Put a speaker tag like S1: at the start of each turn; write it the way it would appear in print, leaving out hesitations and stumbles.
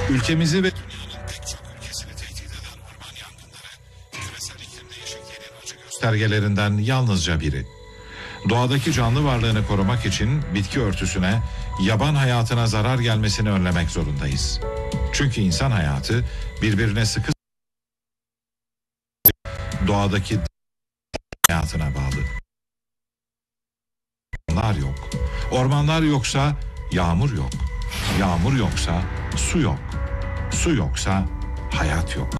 S1: Ülkemizi ve dünyanın pek çok ülkesini tehdit eden orman yangınları küresel iklim değişikliğinin acı göstergelerinden yalnızca biri. Doğadaki canlı varlığını korumak için bitki örtüsüne, yaban hayatına zarar gelmesini önlemek zorundayız. Çünkü insan hayatı birbirine sıkı doğadaki hayatına bağlı. Ormanlar yok. Ormanlar yoksa yağmur yok. Yağmur yoksa su yok. Su yoksa hayat yok.